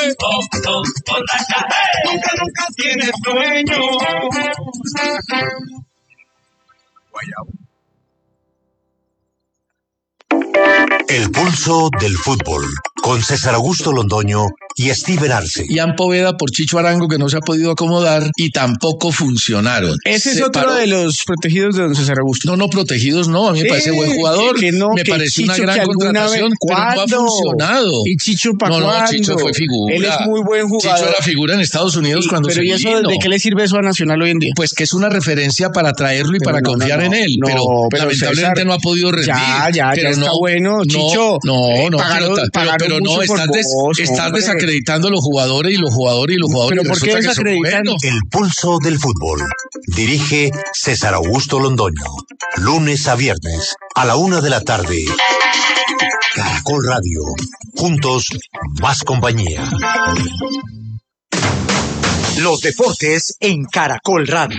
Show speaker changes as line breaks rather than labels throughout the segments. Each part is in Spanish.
Nunca tienes sueño.
El pulso del fútbol, con César Augusto Londoño y Steven Arce.
Ian Poveda por Chicho Arango, que no se ha podido acomodar y tampoco funcionaron.
Ese es otro de los protegidos de don César Augusto.
No, protegidos no, a mí me parece buen jugador, me parece una gran contratación, pero no ha funcionado.
¿Y Chicho para cuándo?
No, Chicho fue figura.
Él es muy buen jugador.
Chicho era figura en Estados Unidos cuando se vino.
¿Pero y eso de qué le sirve eso a Nacional hoy en día?
Pues que es una referencia para traerlo y para confiar en él, pero lamentablemente César, no ha podido rendir.
Ya está bueno, Chicho.
Pero no, estás desacreditando a los jugadores y los jugadores.
¿Pero por qué desacreditan?
El pulso del fútbol. Dirige César Augusto Londoño. Lunes a viernes a la 1:00 p.m. Caracol Radio. Juntos, más compañía.
Los deportes en Caracol Radio.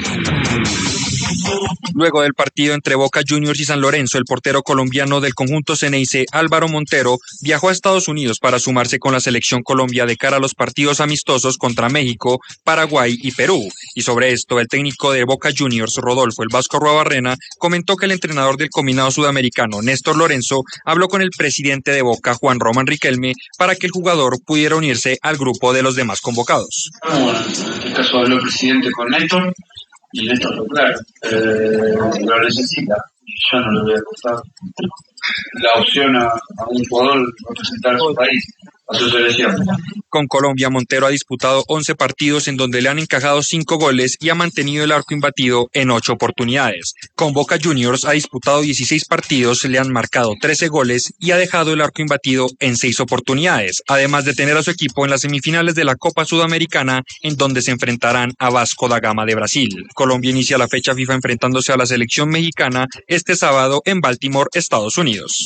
Luego del partido entre Boca Juniors y San Lorenzo, el portero colombiano del conjunto Ceneice, Álvaro Montero, viajó a Estados Unidos para sumarse con la selección Colombia de cara a los partidos amistosos contra México, Paraguay y Perú. Y sobre esto, el técnico de Boca Juniors, Rodolfo El Vasco Arruabarrena, comentó que el entrenador del combinado sudamericano, Néstor Lorenzo, habló con el presidente de Boca, Juan Román Riquelme, para que el jugador pudiera unirse al grupo de los demás convocados.
Bueno, en este caso habló el presidente con Néstor, y Néstor lo claro, lo necesita, y yo no le voy a costar la opción a un jugador representar a su país, a su selección.
Con Colombia, Montero ha disputado 11 partidos en donde le han encajado 5 goles y ha mantenido el arco imbatido en 8 oportunidades. Con Boca Juniors ha disputado 16 partidos, le han marcado 13 goles y ha dejado el arco imbatido en 6 oportunidades, además de tener a su equipo en las semifinales de la Copa Sudamericana, en donde se enfrentarán a Vasco da Gama de Brasil. Colombia inicia la fecha FIFA enfrentándose a la selección mexicana este sábado en Baltimore, Estados Unidos.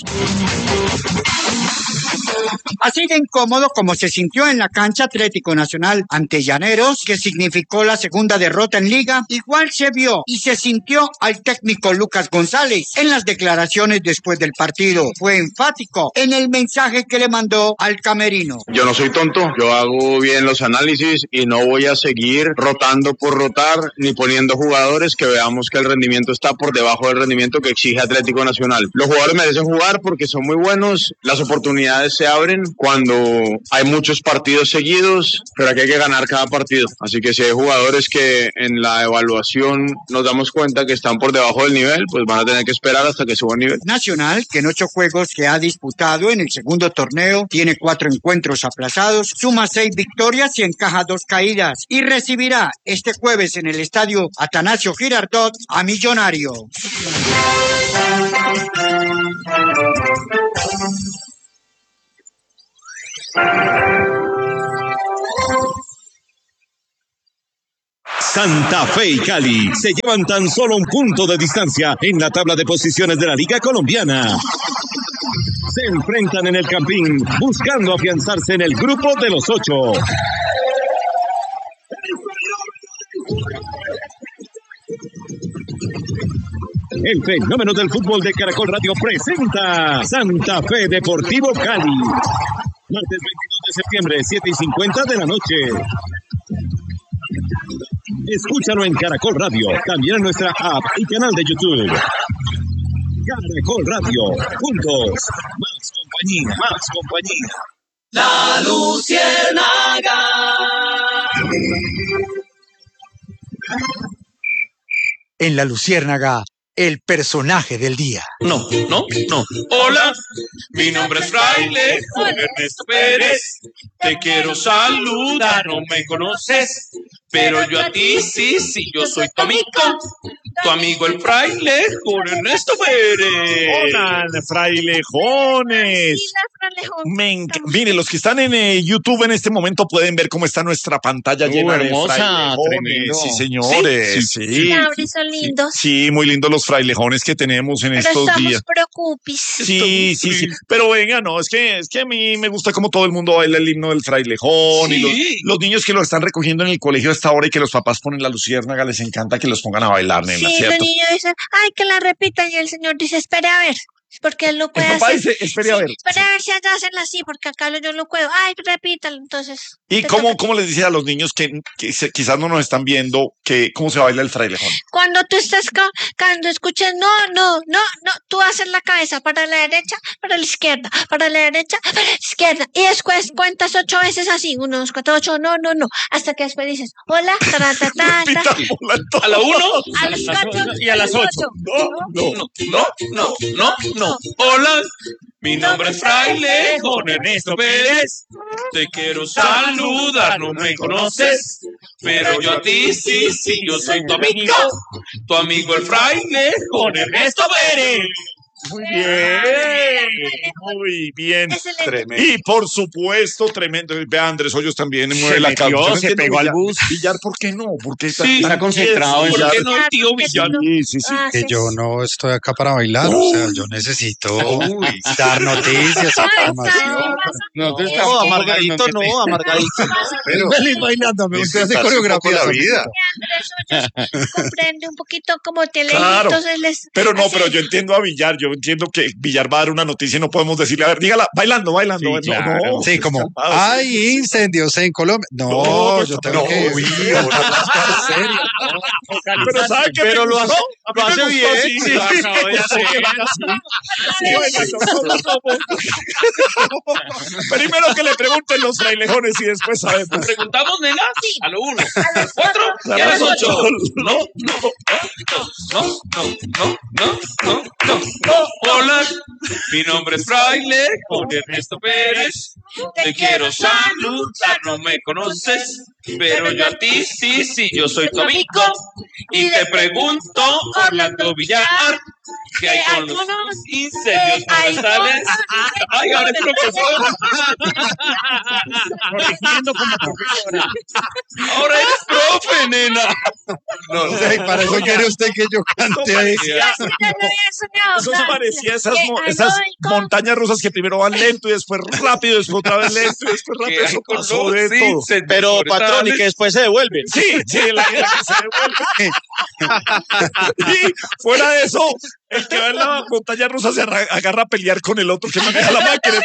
Así de incómodo como se sintió en la cancha Atlético Nacional ante Llaneros, que significó la segunda derrota en Liga, igual se vio y se sintió al técnico Lucas González en las declaraciones después del partido. Fue enfático en el mensaje que le mandó al camerino.
Yo no soy tonto, yo hago bien los análisis y no voy a seguir rotando por rotar ni poniendo jugadores que veamos que el rendimiento está por debajo del rendimiento que exige Atlético Nacional. Los jugadores merecen jugar porque son muy buenos, las oportunidades se abren cuando hay muchos partidos seguidos, pero aquí hay que ganar cada partido. Así que si hay jugadores que en la evaluación nos damos cuenta que están por debajo del nivel, pues van a tener que esperar hasta que suban nivel.
Nacional, que en 8 juegos que ha disputado en el segundo torneo, tiene 4 encuentros aplazados, suma 6 victorias y encaja 2 caídas, y recibirá este jueves en el estadio Atanasio Girardot a Millonario.
Santa Fe y Cali se llevan tan solo un punto de distancia en la tabla de posiciones de la Liga Colombiana. Se enfrentan en el Campín buscando afianzarse en el grupo de los 8. El fenómeno del fútbol de Caracol Radio presenta Santa Fe Deportivo Cali. Martes 22 de septiembre, 7:50 de la noche. Escúchalo en Caracol Radio, también en nuestra app y canal de YouTube. Caracol Radio, juntos, más compañía, más compañía.
La Luciérnaga.
En La Luciérnaga, el personaje del día.
No. Hola, mi nombre es Fraile Juan Ernesto Pérez. Te quiero saludar, no me conoces, pero yo a ti sí, yo soy tu amigo el Fraile Juan Ernesto Pérez.
Hola, frailejones. Miren, los que están en YouTube en este momento pueden ver cómo está nuestra pantalla llena de frailejones. Sí, señores. Sí.
Son lindos.
Sí, muy lindos los frailejones que tenemos en estos días.
Preocupis.
Sí. Pero venga, no, es que a mí me gusta como todo el mundo baila el himno del frailejón. Sí. Y los niños que lo están recogiendo en el colegio a esta hora y que los papás ponen la luciérnaga, les encanta que los pongan a bailar, nena,
sí,
¿cierto?
Los niños dicen, ay, que la repitan, y el señor dice, espere a ver. Porque él lo puede
el papá
hacer.
dice, espere a ver.
Espere a ver si allá hacen así, porque acá yo no puedo. Ay, repítalo, entonces.
¿Y cómo les dice a los niños que quizás no nos están viendo cómo se baila el frailejón?
Cuando tú estés, cuando escuches no, tú haces la cabeza para la derecha, para la izquierda, para la derecha, para la izquierda. Y después cuentas 8 veces así, 1, 2, 4, 8, no, hasta que después dices, hola, ta.
A la 1,
a las 4
y a las 8. No. Hola, mi nombre es Frailejón Ernesto Pérez. Te quiero saludar, no me conoces, pero yo a ti sí, yo soy tu amigo el Frailejón Ernesto Pérez.
Muy bien.
Tremendo.
Y por supuesto, tremendo. Ve a Andrés Hoyos también mueve la cabeza.
Se pegó al bus.
Villar, ¿por qué no? Porque
está concentrado en
Villar.
¿Por qué no el tío Villar?
Sí.
Que yo no estoy acá para bailar, o sea, yo necesito dar noticias, información.
Amargadito no.
Pero
Feliz bailando, me gusta hacer coreografía.
La vida.
Andrés Hoyos comprende un poquito como te leí,
Claro.
entonces
Pero yo entiendo a Villar, yo entiendo que Villar va a dar una noticia y no podemos decirle, a ver, dígala, bailando.
Sí, claro. Sí, como, hay incendios en Colombia. No, yo tengo que
serio. Pero ¿sabe qué?
Pero lo hace bien.
Primero que le pregunten los frailejones y después sabemos.
Preguntamos, nena, a lo 1, a las 4 y a las 8. No. Hola, mi nombre es Frailejón Ernesto Pérez. Te quiero saludar, no me conoces, pero yo a ti sí, yo soy tu amigo. Y te pregunto, Orlando Villar, ¿qué hay con los incendios forestales? Ay, ahora es profesora.
Corrigiendo como profesora.
Ahora eres profe, nena.
No, para eso quiere usted que yo cante ahí.
Eso se parecía a esas montañas rusas que primero van lento y después rápido, después otra vez lento y después rápido. Eso pasó de todo.
Pero patrón, y que después se devuelven.
Sí, la que se devuelve. Y fuera de eso, el que va en la montaña rusa se agarra a pelear con el otro que maneja la máquina.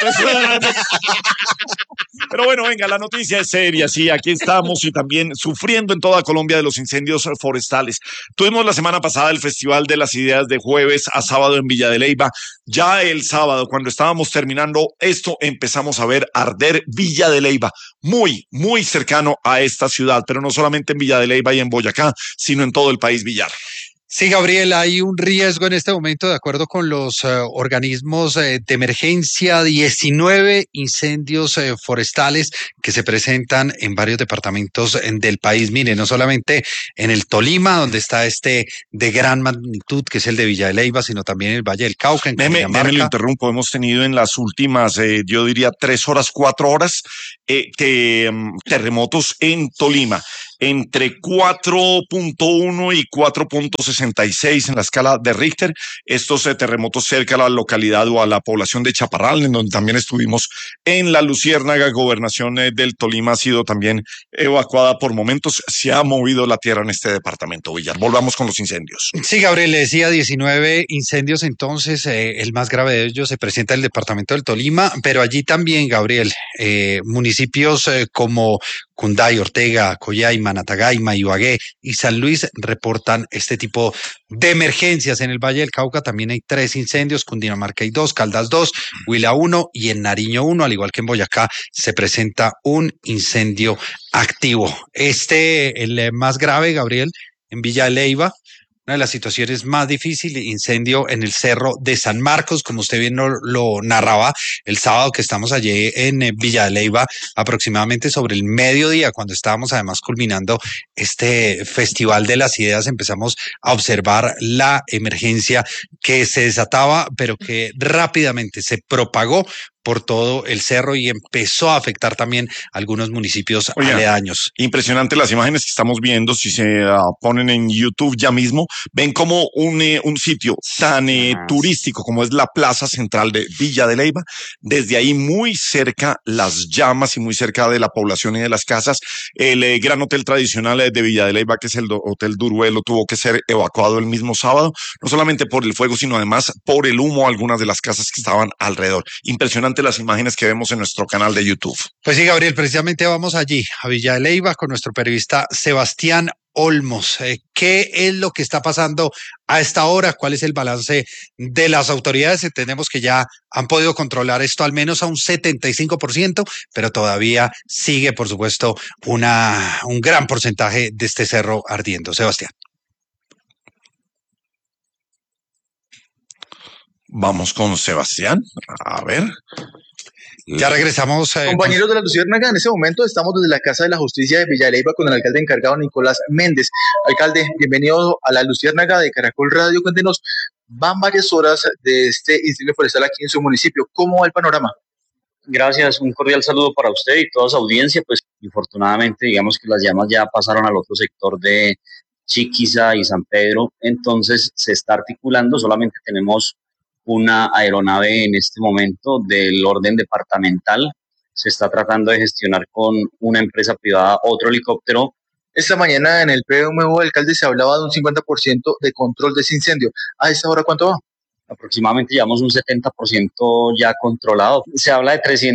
Pero bueno, venga, la noticia es seria. Sí, aquí estamos y también sufriendo en toda Colombia de los incendios forestales. Tuvimos la semana pasada el Festival de las Ideas de jueves a sábado en Villa de Leyva. Ya el sábado, cuando estábamos terminando esto, empezamos a ver arder Villa de Leyva, muy, muy cercano a esta ciudad, pero no solamente en Villa de Leyva y en Boyacá, sino en todo el país, Villar.
Sí, Gabriel, hay un riesgo en este momento, de acuerdo con los organismos de emergencia, 19 incendios forestales que se presentan en varios departamentos del país. Mire, no solamente en el Tolima, donde está este de gran magnitud, que es el de Villa de Leyva, sino también en el Valle del Cauca, en Cundinamarca.
Déjame lo interrumpo, hemos tenido en las últimas, yo diría 3 horas, 4 horas, terremotos en Tolima. Entre 4.1 y 4.66 en la escala de Richter, estos terremotos cerca a la localidad o a la población de Chaparral, en donde también estuvimos en la Luciérnaga. Gobernación del Tolima ha sido también evacuada por momentos. Se ha movido la tierra en este departamento, Villar. Volvamos con los incendios.
Sí, Gabriel, le decía 19 incendios, entonces el más grave de ellos se presenta en el departamento del Tolima, pero allí también, Gabriel, municipios como Cunday, Ortega, Coyaima, Natagaima, Ibagué y San Luis reportan este tipo de emergencias. En el Valle del Cauca también hay 3 incendios, Cundinamarca hay 2, Caldas 2, Huila 1 y en Nariño 1, al igual que en Boyacá, se presenta un incendio activo. El más grave, Gabriel, en Villa de Leyva. Una de las situaciones más difíciles, incendio en el Cerro de San Marcos, como usted bien lo narraba el sábado que estamos allí en Villa de Leyva, aproximadamente sobre el mediodía, cuando estábamos además culminando este Festival de las Ideas, empezamos a observar la emergencia que se desataba, pero que rápidamente se propagó por todo el cerro y empezó a afectar también algunos municipios aledaños.
Impresionante las imágenes que estamos viendo, si se ponen en YouTube ya mismo, ven como un sitio tan turístico como es la plaza central de Villa de Leyva, desde ahí muy cerca las llamas y muy cerca de la población y de las casas, el gran hotel tradicional de Villa de Leyva, que es el Hotel Duruelo, tuvo que ser evacuado el mismo sábado, no solamente por el fuego, sino además por el humo, algunas de las casas que estaban alrededor. Impresionante las imágenes que vemos en nuestro canal de YouTube.
Pues sí, Gabriel, precisamente vamos allí, a Villa de Leyva, con nuestro periodista Sebastián Olmos. ¿Qué es lo que está pasando a esta hora? ¿Cuál es el balance de las autoridades? Entendemos que ya han podido controlar esto al menos a un 75%, pero todavía sigue, por supuesto, un gran porcentaje de este cerro ardiendo. Sebastián.
Vamos con Sebastián, a ver.
Ya regresamos.
Compañeros de la Luciérnaga, en este momento estamos desde la Casa de la Justicia de Villa de Leyva con el alcalde encargado Nicolás Méndez. Alcalde, bienvenido a la Luciérnaga de Caracol Radio. Cuéntenos, van varias horas de este incendio forestal aquí en su municipio. ¿Cómo va el panorama?
Gracias, un cordial saludo para usted y toda su audiencia. Pues infortunadamente, digamos que las llamas ya pasaron al otro sector de Chiquiza y San Pedro, entonces se está articulando, solamente tenemos una aeronave en este momento del orden departamental. Se está tratando de gestionar con una empresa privada otro helicóptero.
Esta mañana en el PMU, alcalde, se hablaba de un 50% de control de ese incendio. ¿A esta hora cuánto va?
Aproximadamente llevamos un 70% ya controlado. Se habla de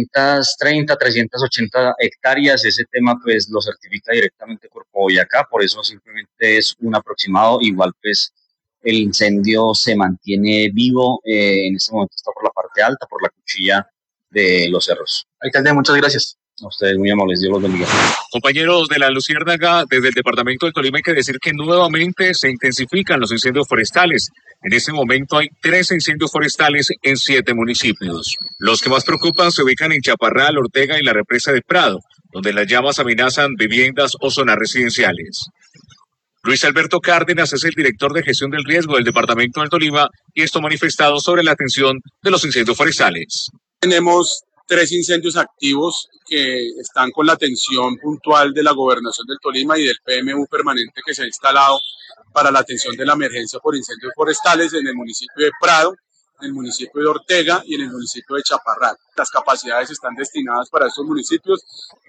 330, 380 hectáreas. Ese tema pues lo certifica directamente Corpo Boyacá, por eso simplemente es un aproximado. Igual pues el incendio se mantiene vivo, en este momento está por la parte alta, por la cuchilla de los cerros.
Alcalde, muchas gracias.
A ustedes muy amables, Dios los bendiga.
Compañeros de la Luciérnaga, desde el departamento del Tolima hay que decir que nuevamente se intensifican los incendios forestales. En este momento hay 13 incendios forestales en 7 municipios. Los que más preocupan se ubican en Chaparral, Ortega y la represa de Prado, donde las llamas amenazan viviendas o zonas residenciales. Luis Alberto Cárdenas es el director de gestión del riesgo del departamento del Tolima y esto manifestado sobre la atención de los incendios forestales.
Tenemos 3 incendios activos que están con la atención puntual de la Gobernación del Tolima y del PMU permanente que se ha instalado para la atención de la emergencia por incendios forestales en el municipio de Prado, en el municipio de Ortega y en el municipio de Chaparral. Las capacidades están destinadas para estos municipios,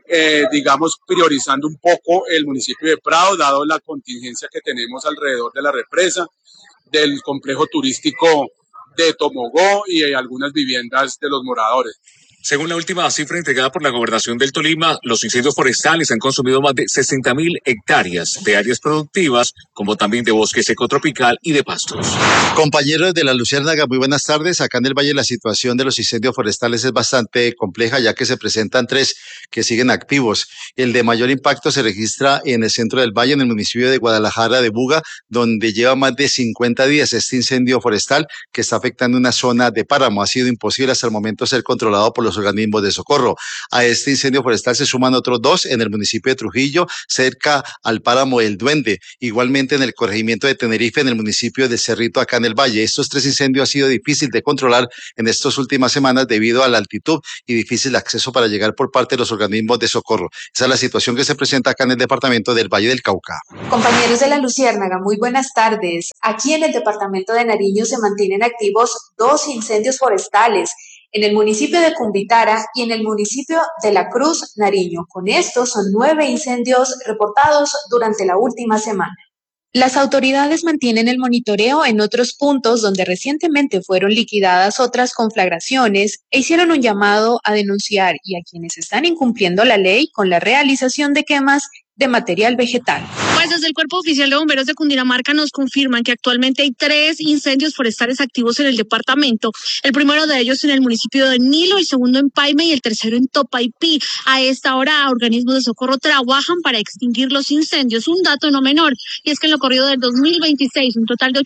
digamos, priorizando un poco el municipio de Prado, dado la contingencia que tenemos alrededor de la represa, del complejo turístico de Tomogó y algunas viviendas de los moradores.
Según la última cifra entregada por la Gobernación del Tolima, los incendios forestales han consumido más de 60.000 hectáreas de áreas productivas, como también de bosque seco tropical y de pastos.
Compañeros de la Luciérnaga, muy buenas tardes. Acá en el Valle la situación de los incendios forestales es bastante compleja, ya que se presentan 3 que siguen activos. El de mayor impacto se registra en el centro del Valle, en el municipio de Guadalajara de Buga, donde lleva más de 50 días este incendio forestal que está afectando una zona de páramo. Ha sido imposible hasta el momento ser controlado por los organismos de socorro. A este incendio forestal se suman otros 2 en el municipio de Trujillo, cerca al páramo del Duende, igualmente en el corregimiento de Tenerife, en el municipio de Cerrito, acá en el Valle. Estos 3 incendios ha sido difícil de controlar en estas últimas semanas debido a la altitud y difícil acceso para llegar por parte de los organismos de socorro. Esa es la situación que se presenta acá en el departamento del Valle del Cauca.
Compañeros de la Luciérnaga, muy buenas tardes. Aquí en el departamento de Nariño se mantienen activos 2 incendios forestales, en el municipio de Cumbitara y en el municipio de La Cruz, Nariño. Con esto son 9 incendios reportados durante la última semana. Las autoridades mantienen el monitoreo en otros puntos donde recientemente fueron liquidadas otras conflagraciones e hicieron un llamado a denunciar y a quienes están incumpliendo la ley con la realización de quemas de material vegetal.
Pues desde el Cuerpo Oficial de Bomberos de Cundinamarca nos confirman que actualmente hay 3 incendios forestales activos en el departamento. El primero de ellos en el municipio de Nilo, el segundo en Paime y el tercero en Topaipí. A esta hora, organismos de socorro trabajan para extinguir los incendios. Un dato no menor, y es que en lo corrido del 2026, un total de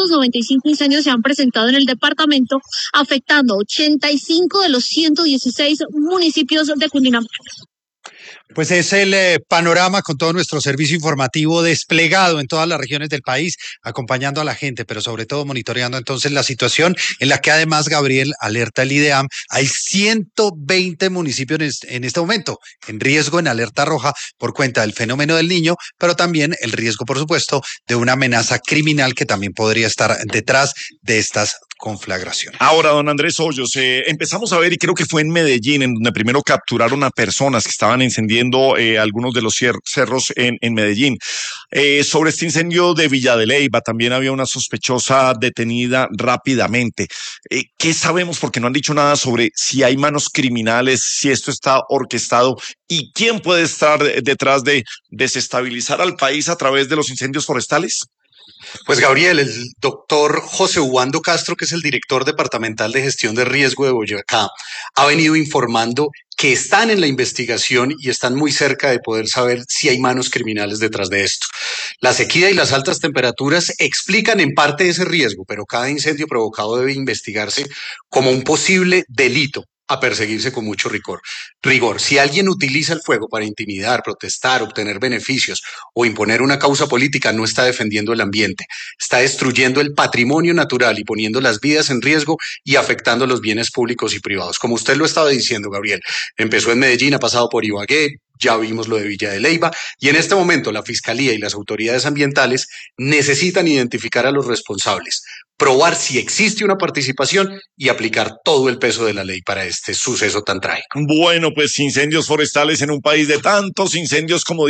895 incendios se han presentado en el departamento, afectando 85 de los 116 municipios de Cundinamarca.
Pues es el panorama con todo nuestro servicio informativo desplegado en todas las regiones del país, acompañando a la gente, pero sobre todo monitoreando entonces la situación en la que además, Gabriel, alerta el IDEAM, hay 120 municipios en este momento en riesgo, en alerta roja por cuenta del fenómeno del Niño, pero también el riesgo, por supuesto, de una amenaza criminal que también podría estar detrás de estas conflagraciones.
Ahora, don Andrés Hoyos, empezamos a ver, y creo que fue en Medellín, en donde primero capturaron a personas que estaban encendiendo algunos de los cerros en Medellín. Sobre este incendio de Villa de Leyva, también había una sospechosa detenida rápidamente. ¿Qué sabemos? Porque no han dicho nada sobre si hay manos criminales, si esto está orquestado y quién puede estar detrás de desestabilizar al país a través de los incendios forestales.
Pues Gabriel, el doctor José Ubaldo Castro, que es el director departamental de gestión de riesgo de Boyacá, ha venido informando que están en la investigación y están muy cerca de poder saber si hay manos criminales detrás de esto. La sequía y las altas temperaturas explican en parte ese riesgo, pero cada incendio provocado debe investigarse como un posible delito a perseguirse con mucho rigor. Si alguien utiliza el fuego para intimidar, protestar, obtener beneficios o imponer una causa política, no está defendiendo el ambiente, está destruyendo el patrimonio natural y poniendo las vidas en riesgo y afectando los bienes públicos y privados. Como usted lo estaba diciendo, Gabriel, empezó en Medellín, ha pasado por Ibagué, ya vimos lo de Villa de Leyva, y en este momento la Fiscalía y las autoridades ambientales necesitan identificar a los responsables, probar si existe una participación y aplicar todo el peso de la ley para este suceso tan trágico.
Bueno, pues incendios forestales en un país de tantos incendios como